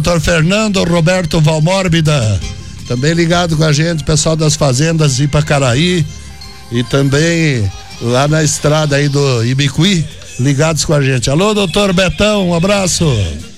Doutor Fernando Roberto Valmórbida, também ligado com a gente, pessoal das fazendas Ipacaraí e também lá na estrada aí do Ibicuí, ligados com a gente. Alô, doutor Betão, um abraço.